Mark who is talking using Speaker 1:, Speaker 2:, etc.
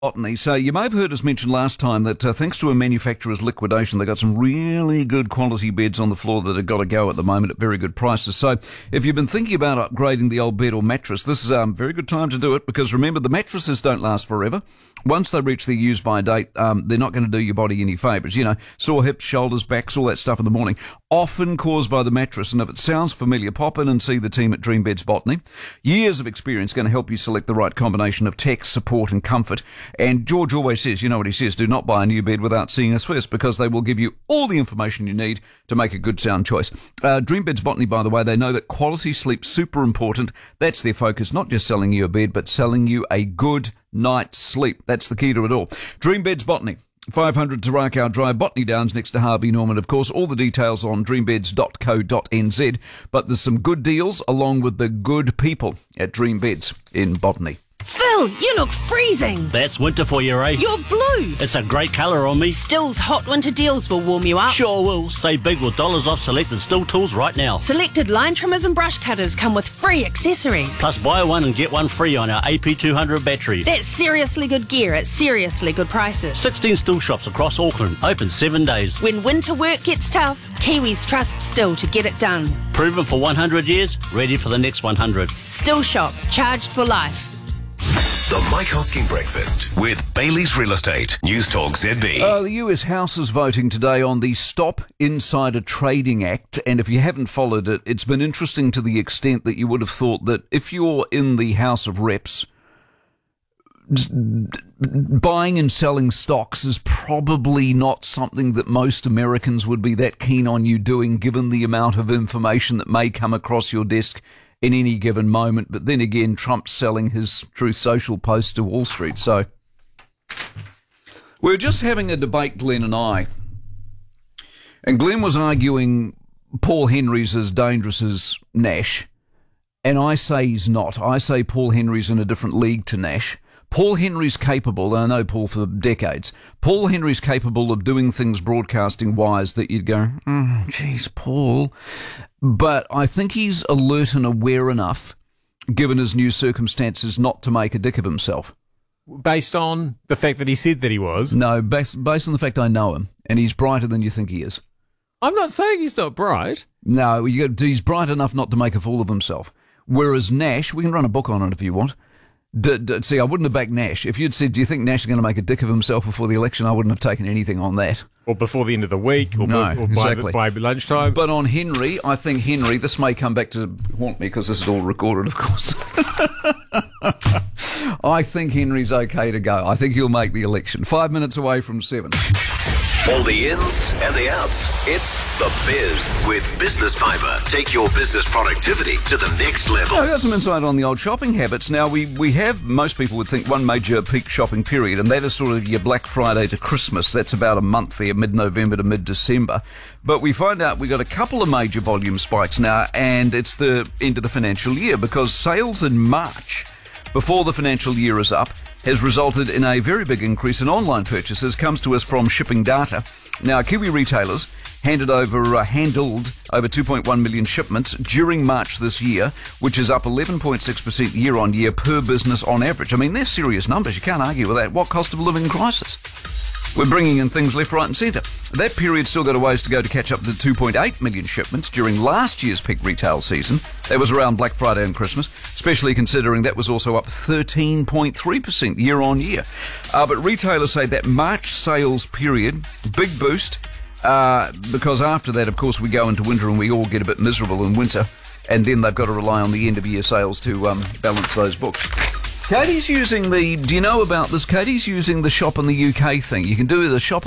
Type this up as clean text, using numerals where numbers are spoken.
Speaker 1: Botany. So you may have heard us mention last time that thanks to a manufacturer's liquidation, they got some really good quality beds on the floor that have got to go at the moment at very good prices. So if you've been thinking about upgrading the old bed or mattress, this is a very good time to do it, because remember, the mattresses don't last forever. Once they reach their use-by date, they're not going to do your body any favours. You know, sore hips, shoulders, backs, all that stuff in the morning, often caused by the mattress. And if it sounds familiar, pop in and see the team at Dream Beds Botany. Years of experience going to help you select the right combination of tech, support and comfort. And George always says, you know what he says, do not buy a new bed without seeing us first, because they will give you all the information you need to make a good sound choice. Dream Beds Botany, by the way, they know that quality sleep's super important. That's their focus, not just selling you a bed, but selling you a good night's sleep. That's the key to it all. Dream Beds Botany, 500 Tarakau Drive, Botany Downs, next to Harvey Norman, of course. All the details on dreambeds.co.nz. But there's some good deals along with the good people at Dream Beds in Botany.
Speaker 2: Phil, you look freezing.
Speaker 3: That's winter for you, Ray.
Speaker 2: You're blue.
Speaker 3: It's a great colour on me.
Speaker 2: Still's hot winter deals will warm you up.
Speaker 3: Sure will. Save big with dollars off selected Still tools right now.
Speaker 2: Selected line trimmers and brush cutters come with free accessories.
Speaker 3: Plus buy one and get one free on our AP200 battery.
Speaker 2: That's seriously good gear at seriously good prices.
Speaker 3: 16 Still shops across Auckland, open 7 days.
Speaker 2: When winter work gets tough, Kiwis trust Still to get it done.
Speaker 3: Proven for 100 years, ready for the next 100.
Speaker 2: Still shop, charged for life.
Speaker 4: The Mike Hosking Breakfast with Bailey's Real Estate. News Talk ZB.
Speaker 1: The US House is voting today on the Stop Insider Trading Act, and if you haven't followed it, it's been interesting to the extent that you would have thought that if you're in the House of Reps, buying and selling stocks is probably not something that most Americans would be that keen on you doing, given the amount of information that may come across your desk in any given moment. But then again, Trump's selling his Truth Social post to Wall Street. So we're just having a debate, Glenn and I. And Glenn was arguing Paul Henry's as dangerous as Nash. And I say he's not. I say Paul Henry's in a different league to Nash. Paul Henry's capable, and I know Paul for decades, Paul Henry's capable of doing things broadcasting-wise that you'd go, geez, Paul. But I think he's alert and aware enough, given his new circumstances, not to make a dick of himself.
Speaker 5: Based on the fact that he said that he was?
Speaker 1: No, based on the fact I know him, and he's brighter than you think he is. I'm
Speaker 5: not saying he's not bright.
Speaker 1: No, he's bright enough not to make a fool of himself. Whereas Nash, we can run a book on it if you want. See, I wouldn't have backed Nash. If you'd said, do you think Nash is going to make a dick of himself before the election, I wouldn't have taken anything on that.
Speaker 5: Or before the end of the week, or,
Speaker 1: exactly.
Speaker 5: by lunchtime.
Speaker 1: But on Henry, I think Henry, this may come back to haunt me because this is all recorded, of course. I think Henry's okay to go. I think he'll make the election. 5 minutes away from 7.
Speaker 4: All the ins and the outs. It's The Biz with Business Fibre. Take your business productivity to the next level.
Speaker 1: I've got some insight on the old shopping habits. Now, we have, most people would think, one major peak shopping period, and that is sort of your Black Friday to Christmas. That's about a month there, mid-November to mid-December. But we find out we've got a couple of major volume spikes now, and it's the end of the financial year, because sales in March, before the financial year is up, has resulted in a very big increase in online purchases. Comes to us from Shipping Data. Now, Kiwi retailers handled over 2.1 million shipments during March this year, which is up 11.6% year on year per business on average. I mean, they're serious numbers. You can't argue with that. What cost of living crisis? We're bringing in things left, right and centre. That period still got a ways to go to catch up to 2.8 million shipments during last year's peak retail season. That was around Black Friday and Christmas, especially considering that was also up 13.3% year on year. But retailers say that March sales period, big boost, because after that, of course, we go into winter and we all get a bit miserable in winter, and then they've got to rely on the end of year sales to balance those books. Katie's using do you know about this? Katie's using the shop in the UK thing. You can do the shop